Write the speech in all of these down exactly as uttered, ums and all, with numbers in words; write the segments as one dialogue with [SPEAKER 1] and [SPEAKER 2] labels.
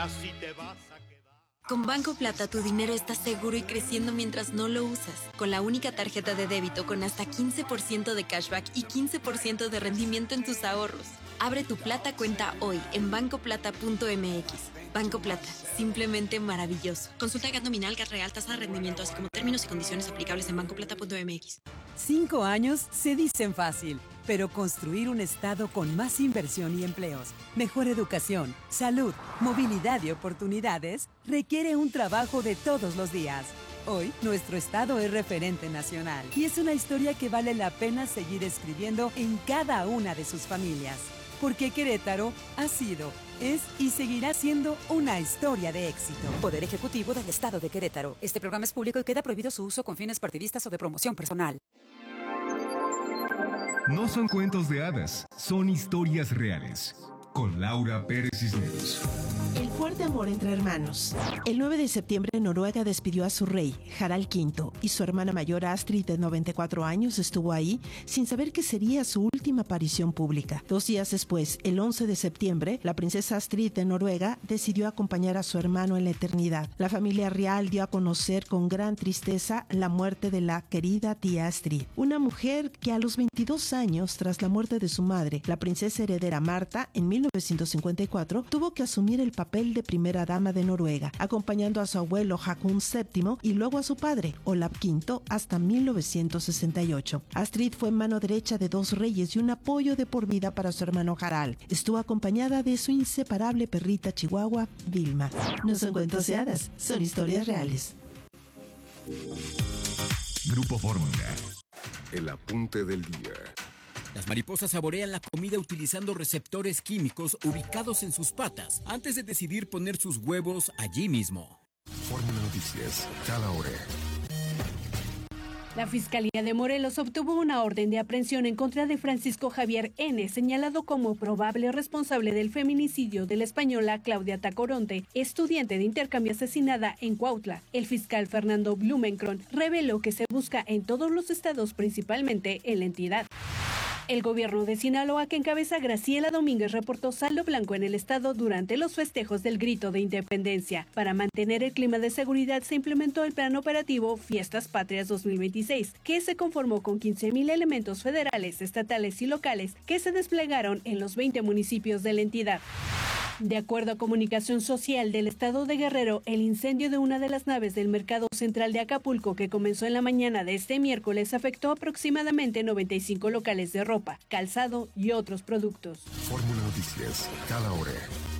[SPEAKER 1] Así te vas a quedar.
[SPEAKER 2] Con Banco Plata tu dinero está seguro y creciendo mientras no lo usas. Con la única tarjeta de débito con hasta quince por ciento de cashback y quince por ciento de rendimiento en tus ahorros. Abre tu Plata cuenta hoy en banco plata punto m x. Banco Plata, simplemente maravilloso. Consulta G A T nominal, G A T real, tasa de rendimiento, así como términos y condiciones aplicables en banco plata punto m x.
[SPEAKER 3] Cinco años se dicen fácil, pero construir un estado con más inversión y empleos, mejor educación, salud, movilidad y oportunidades requiere un trabajo de todos los días. Hoy, nuestro estado es referente nacional y es una historia que vale la pena seguir escribiendo en cada una de sus familias. Porque Querétaro ha sido, es y seguirá siendo una historia de éxito.
[SPEAKER 4] Poder Ejecutivo del Estado de Querétaro. Este programa es público y queda prohibido su uso con fines partidistas o de promoción personal.
[SPEAKER 5] No son cuentos de hadas, son historias reales. Con Laura Pérez Cisneros.
[SPEAKER 6] El fuerte amor entre hermanos. El nueve de septiembre Noruega despidió a su rey, Harald quinto, y su hermana mayor Astrid, de noventa y cuatro años, estuvo ahí sin saber que sería su última aparición pública. Dos días después, el once de septiembre, la princesa Astrid de Noruega decidió acompañar a su hermano en la eternidad. La familia real dio a conocer con gran tristeza la muerte de la querida tía Astrid, una mujer que a los veintidós años, tras la muerte de su madre, la princesa heredera Marta, en mil novecientos cincuenta y cuatro, tuvo que asumir el papel de primera dama de Noruega, acompañando a su abuelo Haakon séptimo y luego a su padre, Olav quinto, hasta mil novecientos sesenta y ocho. Astrid fue mano derecha de dos reyes y un apoyo de por vida para su hermano Harald. Estuvo acompañada de su inseparable perrita chihuahua, Vilma. No son cuentos de hadas, son historias reales.
[SPEAKER 5] Grupo Fórmula. El apunte del día.
[SPEAKER 7] Las mariposas saborean la comida utilizando receptores químicos ubicados en sus patas antes de decidir poner sus huevos allí mismo.
[SPEAKER 5] Fórmula Noticias, cada hora.
[SPEAKER 8] La Fiscalía de Morelos obtuvo una orden de aprehensión en contra de Francisco Javier N., señalado como probable responsable del feminicidio de la española Claudia Tacoronte, estudiante de intercambio asesinada en Cuautla. El fiscal Fernando Blumenkron reveló que se busca en todos los estados, principalmente en la entidad. El gobierno de Sinaloa, que encabeza Graciela Domínguez, reportó saldo blanco en el estado durante los festejos del Grito de Independencia. Para mantener el clima de seguridad se implementó el plan operativo Fiestas Patrias dos mil veintiséis, que se conformó con quince mil elementos federales, estatales y locales que se desplegaron en los veinte municipios de la entidad. De acuerdo a Comunicación Social del Estado de Guerrero, el incendio de una de las naves del Mercado Central de Acapulco, que comenzó en la mañana de este miércoles, afectó aproximadamente noventa y cinco locales de ropa, calzado y otros productos.
[SPEAKER 5] Fórmula Noticias, cada hora.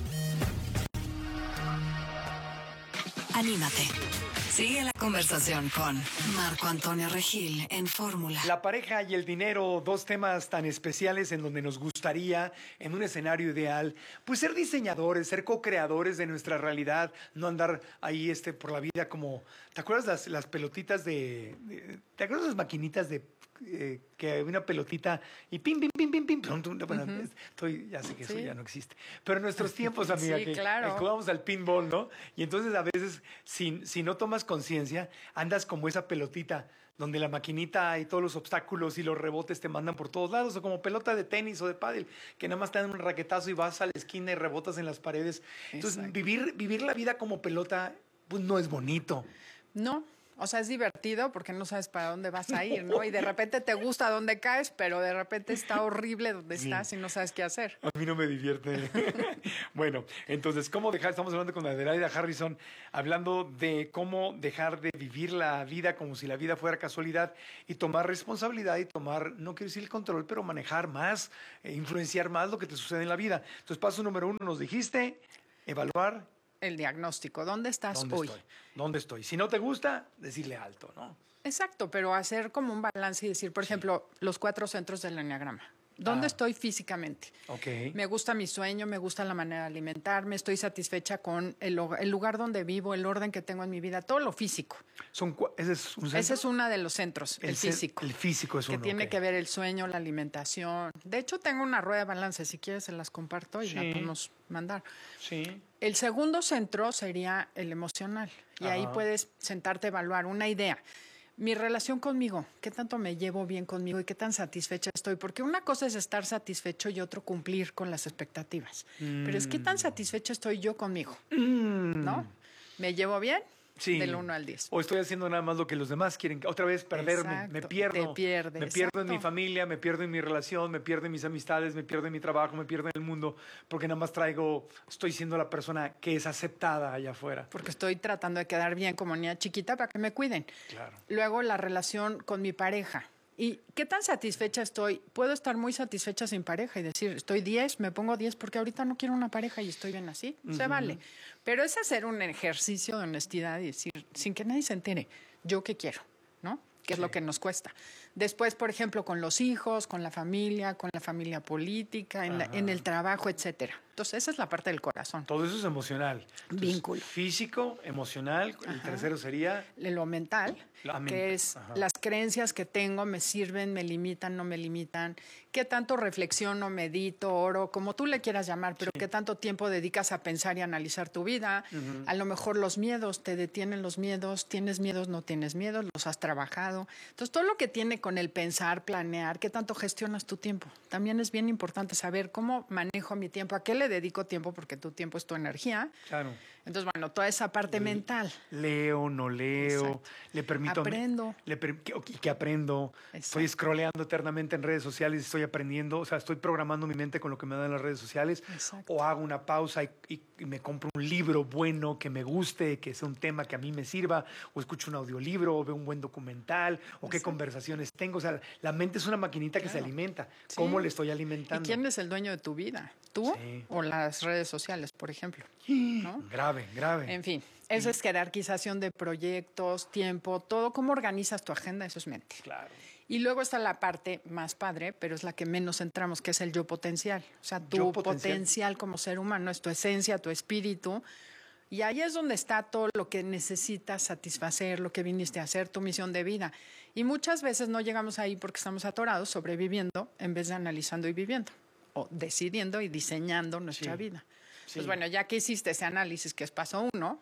[SPEAKER 4] Anímate. Sigue la conversación con Marco Antonio Regil en Fórmula.
[SPEAKER 9] La pareja y el dinero, dos temas tan especiales en donde nos gustaría, en un escenario ideal, pues ser diseñadores, ser co-creadores de nuestra realidad, no andar ahí este, por la vida como... ¿Te acuerdas las, las pelotitas de, de... ¿Te acuerdas las maquinitas de... Eh, que hay una pelotita y pim, pim, pim, pim, pim. Bueno, uh-huh. estoy, ya sé que eso sí. ya no existe. Pero en nuestros tiempos, amiga,
[SPEAKER 10] sí,
[SPEAKER 9] que
[SPEAKER 10] claro.
[SPEAKER 9] jugábamos al pinball, ¿no? Y entonces a veces, si, si no tomas conciencia, andas como esa pelotita donde la maquinita y todos los obstáculos y los rebotes te mandan por todos lados, o como pelota de tenis o de pádel, que nada más te dan un raquetazo y vas a la esquina y rebotas en las paredes. Entonces, vivir, vivir la vida como pelota, pues no es bonito.
[SPEAKER 10] No. O sea, es divertido porque no sabes para dónde vas a ir, ¿no? Y de repente te gusta dónde caes, pero de repente está horrible donde sí. estás y no sabes qué hacer.
[SPEAKER 9] A mí no me divierte. Bueno, entonces, ¿cómo dejar? Estamos hablando con Adelaida Harrison, hablando de cómo dejar de vivir la vida como si la vida fuera casualidad y tomar responsabilidad y tomar, no quiero decir el control, pero manejar más, eh, influenciar más lo que te sucede en la vida. Entonces, paso número uno, nos dijiste, evaluar.
[SPEAKER 10] El diagnóstico. ¿Dónde estás
[SPEAKER 9] ¿Dónde
[SPEAKER 10] hoy?
[SPEAKER 9] Estoy? ¿Dónde estoy? Si no te gusta, decirle alto, ¿no?
[SPEAKER 10] Exacto, pero hacer como un balance y decir, por sí. ejemplo, los cuatro centros del enneagrama. ¿Dónde ah. estoy físicamente?
[SPEAKER 9] Okay.
[SPEAKER 10] Me gusta mi sueño, me gusta la manera de alimentarme, estoy satisfecha con el, el lugar donde vivo, el orden que tengo en mi vida, todo lo físico.
[SPEAKER 9] Son, ¿ese es un centro?
[SPEAKER 10] Ese es uno de los centros, el, el físico.
[SPEAKER 9] El físico es uno.
[SPEAKER 10] Que tiene
[SPEAKER 9] okay.
[SPEAKER 10] que ver el sueño, la alimentación. De hecho, tengo una rueda de balance, si quieres se las comparto y sí. la podemos mandar.
[SPEAKER 9] Sí.
[SPEAKER 10] El segundo centro sería el emocional y Ajá. ahí puedes sentarte a evaluar una idea. Mi relación conmigo, qué tanto me llevo bien conmigo y qué tan satisfecha estoy. Porque una cosa es estar satisfecho y otro cumplir con las expectativas. Mm. Pero es qué tan satisfecha estoy yo conmigo, mm. ¿no? ¿Me llevo bien? Sí. Del uno al diez.
[SPEAKER 9] O estoy haciendo nada más lo que los demás quieren. Otra vez perderme. Exacto. Me pierdo.
[SPEAKER 10] Te pierdes.
[SPEAKER 9] Me pierdo Exacto. en mi familia, me pierdo en mi relación, me pierdo en mis amistades, me pierdo en mi trabajo, me pierdo en el mundo, porque nada más traigo, estoy siendo la persona que es aceptada allá afuera.
[SPEAKER 10] Porque estoy tratando de quedar bien como niña chiquita para que me cuiden.
[SPEAKER 9] Claro.
[SPEAKER 10] Luego la relación con mi pareja. ¿Y qué tan satisfecha estoy? Puedo estar muy satisfecha sin pareja y decir, estoy diez, me pongo diez porque ahorita no quiero una pareja y estoy bien así. Uh-huh. Se vale. Pero es hacer un ejercicio de honestidad y decir, sin que nadie se entere, yo qué quiero, ¿no? ¿Qué sí. es lo que nos cuesta? Después, por ejemplo, con los hijos, con la familia, con la familia política, en, la, en el trabajo, etcétera. Entonces, esa es la parte del corazón.
[SPEAKER 9] Todo eso es emocional. Entonces,
[SPEAKER 10] vínculo.
[SPEAKER 9] Físico, emocional. Ajá. El tercero sería...
[SPEAKER 10] Lo mental, la que mente. es Ajá. las creencias que tengo me sirven, me limitan, no me limitan. ¿Qué tanto reflexiono, medito, oro, como tú le quieras llamar, pero sí. qué tanto tiempo dedicas a pensar y analizar tu vida? Uh-huh. A lo mejor los miedos, te detienen los miedos, tienes miedos, no tienes miedos, los has trabajado. Entonces, todo lo que tiene con el pensar, planear, qué tanto gestionas tu tiempo. También es bien importante saber cómo manejo mi tiempo, a qué le dedico tiempo, porque tu tiempo es tu energía.
[SPEAKER 9] Claro.
[SPEAKER 10] Entonces, bueno, toda esa parte le, mental.
[SPEAKER 9] Leo, no leo, Exacto. le permito...
[SPEAKER 10] Aprendo.
[SPEAKER 9] Le per, que, que aprendo. Exacto. Estoy scrolleando eternamente en redes sociales, estoy aprendiendo, o sea, estoy programando mi mente con lo que me dan las redes sociales. Exacto. O hago una pausa y, y, y me compro un libro bueno que me guste, que sea un tema que a mí me sirva, o escucho un audiolibro, o veo un buen documental, o Exacto. qué conversaciones tengo. O sea, la mente es una maquinita claro. que se alimenta. Sí. ¿Cómo le estoy alimentando?
[SPEAKER 10] ¿Y quién es el dueño de tu vida? ¿Tú sí. o las redes sociales, por ejemplo? ¿No?
[SPEAKER 9] Grave, grave.
[SPEAKER 10] En fin, eso es jerarquización de proyectos, tiempo, todo. ¿Cómo organizas tu agenda? Eso es mente.
[SPEAKER 9] Claro.
[SPEAKER 10] Y luego está la parte más padre, pero es la que menos centramos, que es el yo potencial. O sea, tu potencial. potencial como ser humano es tu esencia, tu espíritu. Y ahí es donde está todo lo que necesitas satisfacer, lo que viniste a hacer, tu misión de vida. Y muchas veces no llegamos ahí porque estamos atorados, sobreviviendo, en vez de analizando y viviendo. O decidiendo y diseñando nuestra sí. vida. Sí. Pues bueno, ya que hiciste ese análisis, que es paso uno,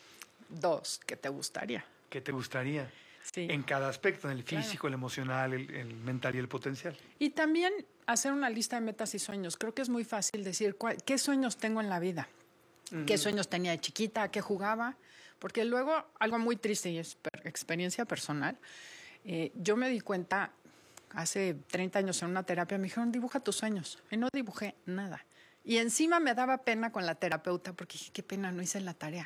[SPEAKER 10] dos, ¿qué te gustaría?
[SPEAKER 9] ¿Qué te gustaría?
[SPEAKER 10] Sí.
[SPEAKER 9] En cada aspecto, en el físico, claro. el emocional, el, el mental y el potencial.
[SPEAKER 10] Y también hacer una lista de metas y sueños. Creo que es muy fácil decir cuál, qué sueños tengo en la vida, uh-huh. qué sueños tenía de chiquita, qué jugaba. Porque luego, algo muy triste y es per, experiencia personal, eh, yo me di cuenta hace treinta años en una terapia, me dijeron, dibuja tus sueños. Y no dibujé nada. Y encima me daba pena con la terapeuta porque dije, qué pena, no hice la tarea.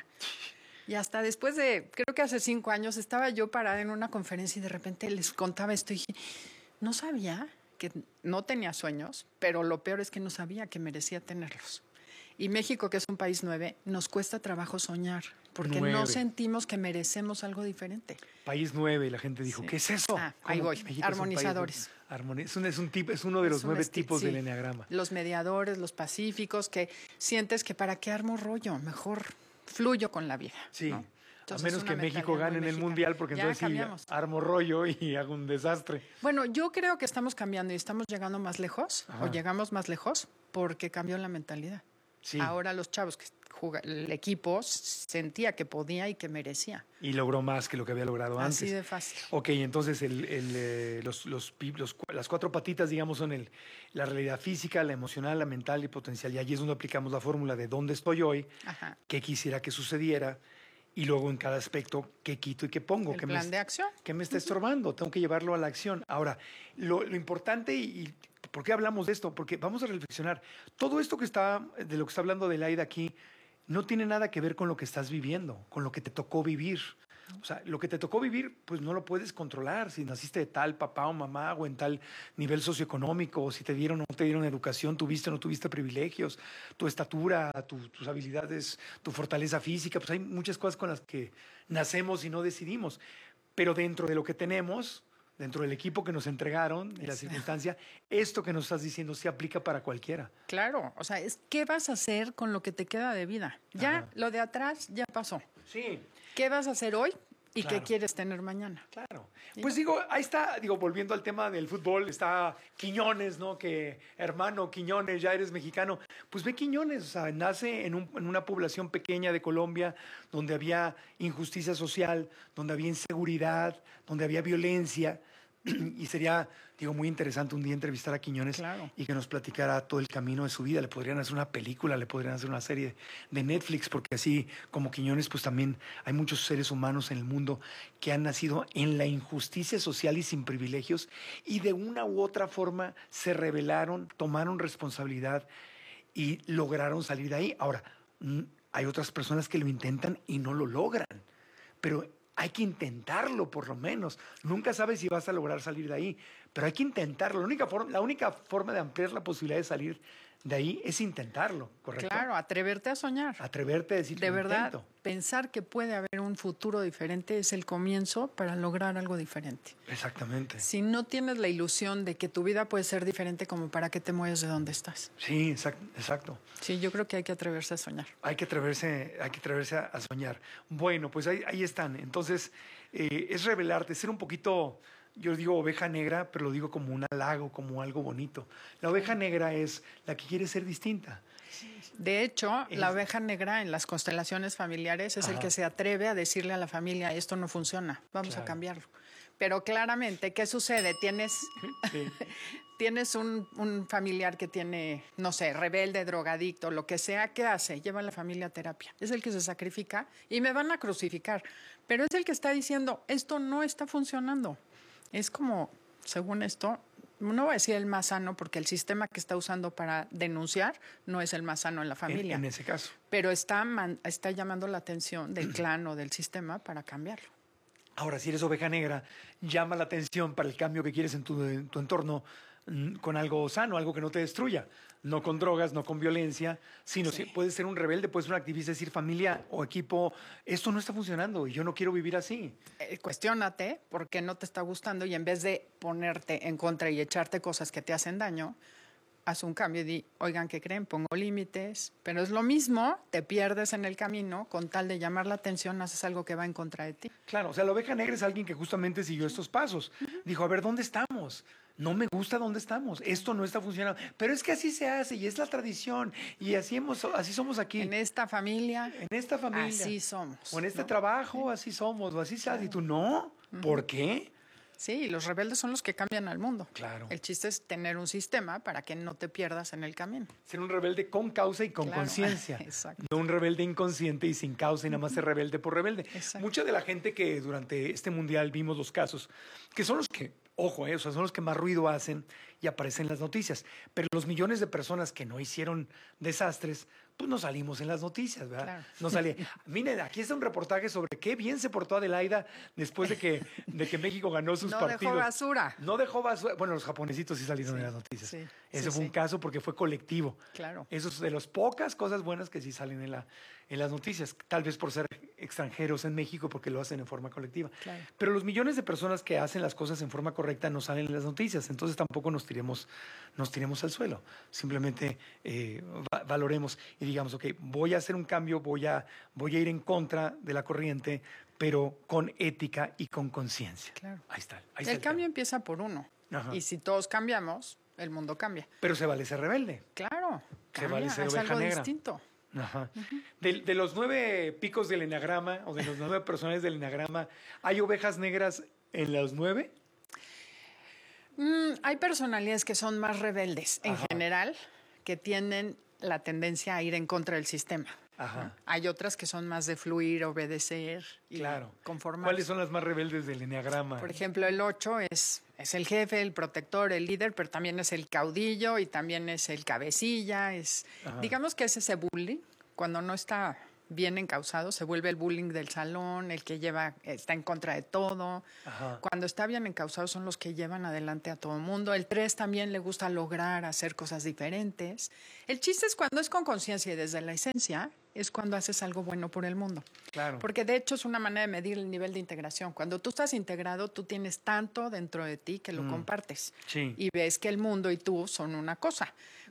[SPEAKER 10] Y hasta después de, creo que hace cinco años, estaba yo parada en una conferencia y de repente les contaba esto y dije, no sabía que no tenía sueños, pero lo peor es que no sabía que merecía tenerlos. Y México, que es un país nueve, nos cuesta trabajo soñar porque nueve. no sentimos que merecemos algo diferente.
[SPEAKER 9] País nueve, y la gente dijo, sí. ¿qué es eso?
[SPEAKER 10] Ah, ahí voy, México armonizadores.
[SPEAKER 9] Es, un Armoni- es, un, es, un tipo, es uno de los es nueve esti- tipos sí. del eneagrama.
[SPEAKER 10] Los mediadores, los pacíficos, que sientes que para qué armo rollo, mejor fluyo con la vida.
[SPEAKER 9] Sí.
[SPEAKER 10] ¿no?
[SPEAKER 9] Entonces, a menos que México gane en el Mundial, porque ya entonces sí, armo rollo y hago un desastre.
[SPEAKER 10] Bueno, yo creo que estamos cambiando y estamos llegando más lejos, Ajá. o llegamos más lejos, porque cambió la mentalidad. Sí. Ahora los chavos, que juga, el equipo sentía que podía y que merecía.
[SPEAKER 9] Y logró más que lo que había logrado antes.
[SPEAKER 10] Así de fácil.
[SPEAKER 9] Ok, entonces el, el, eh, los, los, los, las cuatro patitas, digamos, son el, la realidad física, la emocional, la mental y potencial. Y allí es donde aplicamos la fórmula de dónde estoy hoy, Ajá. qué quisiera que sucediera, y luego en cada aspecto qué quito y qué pongo.
[SPEAKER 10] El
[SPEAKER 9] qué
[SPEAKER 10] plan
[SPEAKER 9] me,
[SPEAKER 10] de acción.
[SPEAKER 9] ¿Qué me está estorbando? Tengo que llevarlo a la acción. Ahora, lo, lo importante y... y ¿por qué hablamos de esto? Porque vamos a reflexionar. Todo esto que está, de lo que está hablando Adelaida aquí, no tiene nada que ver con lo que estás viviendo, con lo que te tocó vivir. O sea, lo que te tocó vivir, pues no lo puedes controlar. Si naciste de tal papá o mamá, o en tal nivel socioeconómico, o si te dieron o no te dieron educación, tuviste o no tuviste privilegios, tu estatura, tu, tus habilidades, tu fortaleza física, pues hay muchas cosas con las que nacemos y no decidimos. Pero dentro de lo que tenemos, dentro del equipo que nos entregaron y la circunstancia, esto que nos estás diciendo se aplica para cualquiera.
[SPEAKER 10] Claro, o sea, es ¿qué vas a hacer con lo que te queda de vida? Ya, Ajá. lo de atrás ya pasó.
[SPEAKER 9] Sí.
[SPEAKER 10] ¿Qué vas a hacer hoy? ¿Y
[SPEAKER 9] Claro.
[SPEAKER 10] qué quieres tener mañana?
[SPEAKER 9] Claro. Pues digo, ahí está, digo, volviendo al tema del fútbol, está Quiñones, ¿no? Que hermano Quiñones, ya eres mexicano. Pues ve Quiñones, o sea, nace en, un- en una población pequeña de Colombia donde había injusticia social, donde había inseguridad, donde había violencia. Y sería, digo, muy interesante un día entrevistar a Quiñones
[SPEAKER 10] Claro.
[SPEAKER 9] y que nos platicara todo el camino de su vida. Le podrían hacer una película, le podrían hacer una serie de Netflix, porque así como Quiñones, pues también hay muchos seres humanos en el mundo que han nacido en la injusticia social y sin privilegios y de una u otra forma se rebelaron, tomaron responsabilidad y lograron salir de ahí. Ahora, mm, hay otras personas que lo intentan y no lo logran, pero hay que intentarlo por lo menos. Nunca sabes si vas a lograr salir de ahí, pero hay que intentarlo. La única forma, la única forma de ampliar la posibilidad de salir de ahí es intentarlo, ¿correcto?
[SPEAKER 10] Claro, atreverte a soñar.
[SPEAKER 9] Atreverte a decir
[SPEAKER 10] De
[SPEAKER 9] "Lo
[SPEAKER 10] verdad,
[SPEAKER 9] intento".
[SPEAKER 10] pensar que puede haber un futuro diferente es el comienzo para lograr algo diferente.
[SPEAKER 9] Exactamente.
[SPEAKER 10] Si no tienes la ilusión de que tu vida puede ser diferente, como para qué te mueves de donde estás.
[SPEAKER 9] Sí, exact- exacto.
[SPEAKER 10] Sí, yo creo que hay que atreverse a soñar.
[SPEAKER 9] Hay que atreverse, hay que atreverse a, a soñar. Bueno, pues ahí, ahí están. Entonces, eh, es revelarte, ser un poquito, yo digo oveja negra, pero lo digo como un halago, como algo bonito. La oveja negra es la que quiere ser distinta.
[SPEAKER 10] De hecho,
[SPEAKER 9] Es-
[SPEAKER 10] la oveja negra en las constelaciones familiares es el
[SPEAKER 9] Ajá.
[SPEAKER 10] que se atreve a decirle a la familia, esto no funciona, vamos
[SPEAKER 9] Claro.
[SPEAKER 10] a cambiarlo. Pero claramente, ¿qué sucede? Tienes,
[SPEAKER 9] Sí.
[SPEAKER 10] tienes un, un familiar que tiene, no sé, rebelde, drogadicto, lo que sea, ¿qué hace? Lleva a la familia a terapia. Es el que se sacrifica y me van a crucificar. Pero es el que está diciendo, esto no está funcionando. Es como, según esto, no voy a decir el más sano porque el sistema que está usando para denunciar no es el más sano en la
[SPEAKER 9] En,
[SPEAKER 10] familia.
[SPEAKER 9] en ese caso.
[SPEAKER 10] Pero está, man- está llamando la atención del clan o del sistema para cambiarlo.
[SPEAKER 9] Ahora, si eres oveja negra, llama la atención para el cambio que quieres en tu, en tu entorno mm, con algo sano, algo que no te destruya. No con drogas, no con violencia, sino si puedes ser un rebelde, puedes ser un activista, decir familia o equipo, esto no está funcionando y yo no quiero vivir así.
[SPEAKER 10] Eh, cuestiónate por qué no te está gustando y en vez de ponerte en contra y echarte cosas que te hacen daño, haz un cambio y di, oigan, ¿qué creen? Pongo límites, pero es lo mismo, te pierdes en el camino, con tal de llamar la atención, haces algo que va en contra de ti.
[SPEAKER 9] Claro, o sea, la oveja negra es alguien que justamente siguió estos pasos. Dijo, a ver, ¿dónde estamos? No me gusta dónde estamos. Esto no está funcionando. Pero es que así se hace y es la tradición. Y así, hemos, así somos aquí.
[SPEAKER 10] En esta familia,
[SPEAKER 9] En esta familia.
[SPEAKER 10] así somos.
[SPEAKER 9] O en este
[SPEAKER 10] ¿no?
[SPEAKER 9] trabajo, así somos. O así se hace. Y tú, no. ¿Por qué?
[SPEAKER 10] Sí, los rebeldes son los que cambian al mundo.
[SPEAKER 9] Claro.
[SPEAKER 10] El chiste es tener un sistema para que no te pierdas en el camino.
[SPEAKER 9] Ser un rebelde con causa y con
[SPEAKER 10] Claro.
[SPEAKER 9] conciencia.
[SPEAKER 10] Exacto.
[SPEAKER 9] No un rebelde inconsciente y sin causa y nada más ser rebelde por rebelde.
[SPEAKER 10] Exacto.
[SPEAKER 9] Mucha de la gente que durante este mundial vimos los casos, que son los que, ojo, eh, o sea, son los que más ruido hacen y aparecen en las noticias. Pero los millones de personas que no hicieron desastres, pues no salimos en las noticias, ¿verdad?
[SPEAKER 10] Claro.
[SPEAKER 9] No salía. Miren, aquí está un reportaje sobre qué bien se portó Adelaida después de que, de que México ganó sus
[SPEAKER 10] No
[SPEAKER 9] partidos.
[SPEAKER 10] dejó basura.
[SPEAKER 9] No dejó basura. Bueno, los japonesitos sí salieron
[SPEAKER 10] Sí,
[SPEAKER 9] en las noticias.
[SPEAKER 10] sí,
[SPEAKER 9] Ese
[SPEAKER 10] sí,
[SPEAKER 9] fue un
[SPEAKER 10] sí.
[SPEAKER 9] caso porque fue colectivo.
[SPEAKER 10] Claro.
[SPEAKER 9] Eso es de las pocas cosas buenas que sí salen en, la, en las noticias, tal vez por ser extranjeros en México, porque lo hacen en forma colectiva.
[SPEAKER 10] Claro.
[SPEAKER 9] Pero los millones de personas que hacen las cosas en forma correcta no salen en las noticias, entonces tampoco nos tiremos, nos tiremos al suelo. Simplemente eh, va- valoremos y digamos, ok, voy a hacer un cambio, voy a, voy a ir en contra de la corriente, pero con ética y con conciencia.
[SPEAKER 10] Claro.
[SPEAKER 9] Ahí está. Ahí está
[SPEAKER 10] El
[SPEAKER 9] el
[SPEAKER 10] cambio
[SPEAKER 9] tema.
[SPEAKER 10] empieza por uno.
[SPEAKER 9] Ajá.
[SPEAKER 10] Y si todos cambiamos, el mundo cambia.
[SPEAKER 9] Pero se vale ser rebelde.
[SPEAKER 10] Claro.
[SPEAKER 9] Se
[SPEAKER 10] Cambia,
[SPEAKER 9] vale ser
[SPEAKER 10] es
[SPEAKER 9] oveja
[SPEAKER 10] algo
[SPEAKER 9] negra.
[SPEAKER 10] distinto.
[SPEAKER 9] Ajá. de, de los nueve picos del enagrama o de los nueve personajes del enagrama, ¿hay ovejas negras en los nueve?
[SPEAKER 10] Mm, hay personalidades que son más rebeldes en
[SPEAKER 9] Ajá.
[SPEAKER 10] general, que tienen la tendencia a ir en contra del sistema.
[SPEAKER 9] Ajá.
[SPEAKER 10] Hay otras que son más de fluir, obedecer y
[SPEAKER 9] Claro.
[SPEAKER 10] conformarse.
[SPEAKER 9] ¿Cuáles son las más rebeldes del enagrama?
[SPEAKER 10] Por ejemplo, el ocho es, es el jefe, el protector, el líder, pero también es el caudillo y también es el cabecilla. Es,
[SPEAKER 9] Ajá.
[SPEAKER 10] digamos que es ese bullying, cuando no está bien encausado, se vuelve el bullying del salón, el que lleva, está en contra de todo.
[SPEAKER 9] Ajá.
[SPEAKER 10] Cuando está bien encausado son los que llevan adelante a todo el mundo. El tres también le gusta lograr hacer cosas diferentes. El chiste es cuando es con conciencia y desde la esencia, es cuando haces algo bueno por el mundo.
[SPEAKER 9] Claro.
[SPEAKER 10] Porque de hecho es una manera de medir el nivel de integración. Cuando tú estás integrado, tú tienes tanto dentro de ti que lo compartes.
[SPEAKER 9] Sí.
[SPEAKER 10] Y ves que el mundo y tú son una cosa.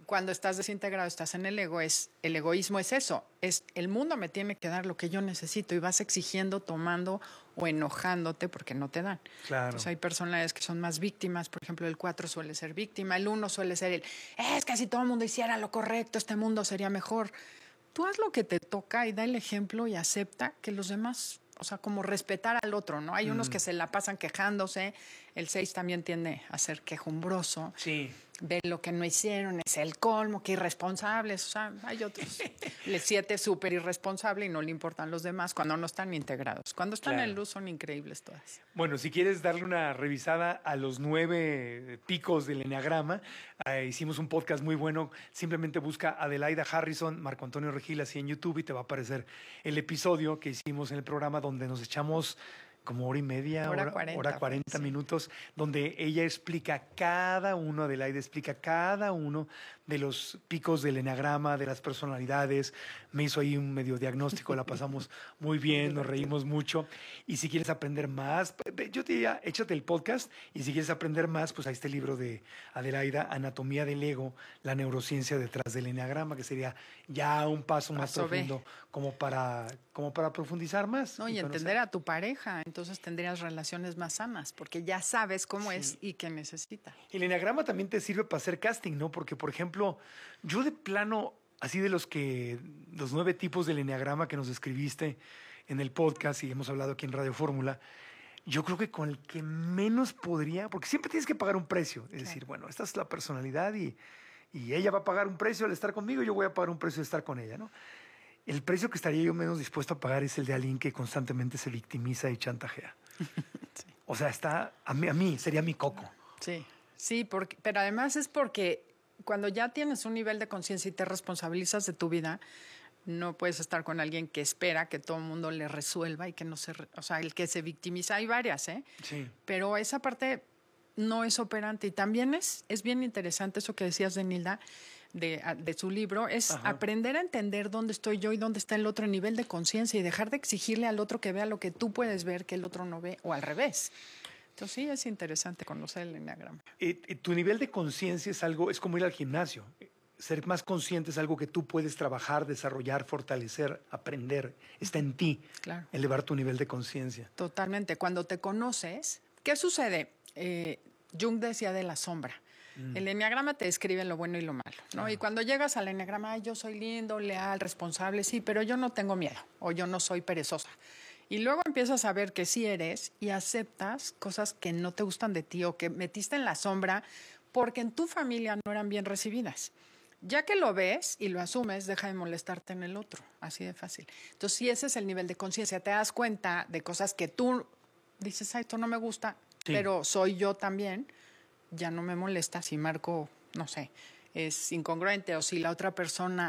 [SPEAKER 10] cuando estás desintegrado, estás en el ego, es el egoísmo es eso, es el mundo me tiene que dar lo que yo necesito y vas exigiendo, tomando o enojándote porque no te dan.
[SPEAKER 9] Claro.
[SPEAKER 10] Entonces hay personalidades que son más víctimas, por ejemplo, el cuatro suele ser víctima, el uno suele ser el, es que si todo el mundo hiciera lo correcto, este mundo sería mejor. Tú haz lo que te toca y da el ejemplo y acepta que los demás, o sea, como respetar al otro, ¿no? Hay mm. unos que se la pasan quejándose, el seis también tiende a ser quejumbroso.
[SPEAKER 9] Sí.
[SPEAKER 10] Ve lo que no hicieron, es el colmo, qué irresponsables, o sea, hay otros. El siete es súper irresponsable y no le importan los demás cuando no están integrados. Cuando están
[SPEAKER 9] Claro.
[SPEAKER 10] en luz son increíbles todas.
[SPEAKER 9] Bueno, si quieres darle una revisada a los nueve picos del enneagrama, eh, hicimos un podcast muy bueno. Simplemente busca Adelaida Harrison, Marco Antonio Regil, así en YouTube, y te va a aparecer el episodio que hicimos en el programa donde nos echamos como hora y media,
[SPEAKER 10] Hora
[SPEAKER 9] hora,
[SPEAKER 10] cuarenta,
[SPEAKER 9] hora cuarenta
[SPEAKER 10] sí.
[SPEAKER 9] minutos, donde ella explica cada uno, Adelaida explica cada uno de los picos del eneagrama, de las personalidades. Me hizo ahí un medio diagnóstico, la pasamos muy bien, nos reímos mucho. Y si quieres aprender más, yo te diría, échate el podcast, y si quieres aprender más, pues ahí está el libro de Adelaida, Anatomía del Ego, la neurociencia detrás del eneagrama, que sería ya un paso más
[SPEAKER 10] Paso B.
[SPEAKER 9] profundo como para, como para profundizar más.
[SPEAKER 10] No, y
[SPEAKER 9] conocer.
[SPEAKER 10] entender a tu pareja, entonces tendrías relaciones más sanas, porque ya sabes cómo
[SPEAKER 9] Sí.
[SPEAKER 10] es y qué necesita.
[SPEAKER 9] El eneagrama también te sirve para hacer casting, ¿no? Porque, por ejemplo, yo de plano, así de los que, los nueve tipos del eneagrama que nos describiste en el podcast y hemos hablado aquí en Radio Fórmula, yo creo que con el que menos podría, porque siempre tienes que pagar un precio, es
[SPEAKER 10] Claro.
[SPEAKER 9] decir, bueno, esta es la personalidad y, y ella va a pagar un precio al estar conmigo, yo voy a pagar un precio al estar con ella, ¿no? El precio que estaría yo menos dispuesto a pagar es el de alguien que constantemente se victimiza y chantajea.
[SPEAKER 10] Sí.
[SPEAKER 9] O sea, está, a mí, a mí sería mi coco.
[SPEAKER 10] Sí, sí, porque, pero además es porque cuando ya tienes un nivel de conciencia y te responsabilizas de tu vida, no puedes estar con alguien que espera que todo el mundo le resuelva y que no se... re- O sea, el que se victimiza, hay varias, ¿eh?
[SPEAKER 9] Sí.
[SPEAKER 10] Pero esa parte no es operante. Y también es, es bien interesante eso que decías de Nilda, de, a- de su libro, es
[SPEAKER 9] Ajá.
[SPEAKER 10] aprender a entender dónde estoy yo y dónde está el otro en nivel de conciencia y dejar de exigirle al otro que vea lo que tú puedes ver que el otro no ve, o al revés. Entonces sí, es interesante conocer el enneagrama.
[SPEAKER 9] Eh, eh, tu nivel de conciencia es algo, es como ir al gimnasio. Eh, Ser más consciente es algo que tú puedes trabajar, desarrollar, fortalecer, aprender. Está en ti,
[SPEAKER 10] Claro.
[SPEAKER 9] elevar tu nivel de conciencia.
[SPEAKER 10] Totalmente. Cuando te conoces, ¿qué sucede? Eh, Jung decía de la sombra.
[SPEAKER 9] Mm.
[SPEAKER 10] El enneagrama te describe lo bueno y lo malo, ¿no? Y cuando llegas al enneagrama, "Ay, yo soy lindo, leal, responsable, sí, pero yo no tengo miedo o yo no soy perezosa". Y luego empiezas a ver que sí eres y aceptas cosas que no te gustan de ti o que metiste en la sombra porque en tu familia no eran bien recibidas. Ya que lo ves y lo asumes, deja de molestarte en el otro, así de fácil. Entonces, si ese es el nivel de conciencia, te das cuenta de cosas que tú dices, "Ay, esto no me gusta",
[SPEAKER 9] Sí.
[SPEAKER 10] pero soy yo también, ya no me molesta si Marco, no sé, es incongruente o si la otra persona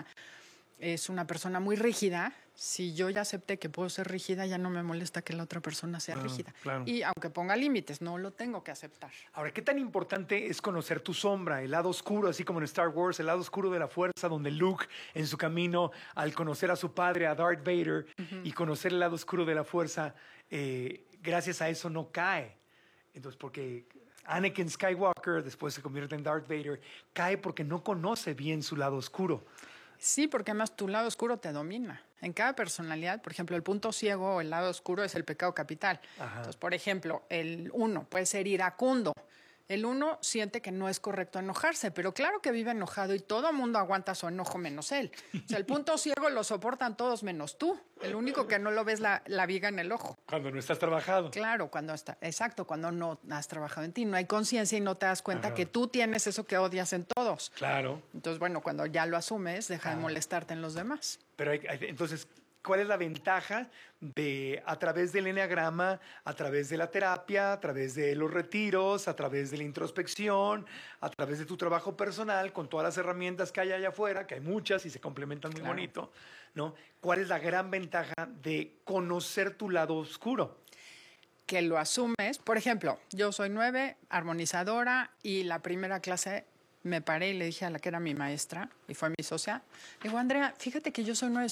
[SPEAKER 10] es una persona muy rígida. Si yo ya acepté que puedo ser rígida, ya no me molesta que la otra persona sea
[SPEAKER 9] Claro,
[SPEAKER 10] rígida.
[SPEAKER 9] claro.
[SPEAKER 10] Y aunque ponga límites, no lo tengo que aceptar.
[SPEAKER 9] Ahora, ¿qué tan importante es conocer tu sombra, el lado oscuro, así como en Star Wars, el lado oscuro de la fuerza, donde Luke, en su camino, al conocer a su padre, a Darth Vader, y conocer el lado oscuro de la fuerza, eh, gracias a eso no cae? Entonces, porque Anakin Skywalker después se convierte en Darth Vader, cae porque no conoce bien su lado oscuro.
[SPEAKER 10] Sí, porque además tu lado oscuro te domina. En cada personalidad, por ejemplo, el punto ciego o el lado oscuro es el pecado capital.
[SPEAKER 9] Ajá.
[SPEAKER 10] Entonces, por ejemplo, el uno puede ser iracundo. El uno siente que no es correcto enojarse, pero claro que vive enojado y todo el mundo aguanta su enojo menos él. O sea, el punto ciego lo soportan todos menos tú. El único que no lo ves la, la viga en el ojo.
[SPEAKER 9] Cuando no estás trabajado.
[SPEAKER 10] Claro, cuando está, exacto, cuando no has trabajado en ti, no hay conciencia y no te das cuenta
[SPEAKER 9] Ajá.
[SPEAKER 10] que tú tienes eso que odias en todos.
[SPEAKER 9] Claro.
[SPEAKER 10] Entonces, bueno, cuando ya lo asumes, deja de
[SPEAKER 9] Ah.
[SPEAKER 10] molestarte en los demás.
[SPEAKER 9] Pero hay- hay- entonces, ¿cuál es la ventaja de, a través del eneagrama, a través de la terapia, a través de los retiros, a través de la introspección, a través de tu trabajo personal, con todas las herramientas que hay allá afuera, que hay muchas y se complementan muy
[SPEAKER 10] Claro.
[SPEAKER 9] bonito, ¿no? ¿Cuál es la gran ventaja de conocer tu lado oscuro?
[SPEAKER 10] Que lo asumes. Por ejemplo, yo soy nueve, armonizadora, y la primera clase me paré y le dije a la que era mi maestra, y fue mi socia, le digo, Andrea, fíjate que yo soy nueve,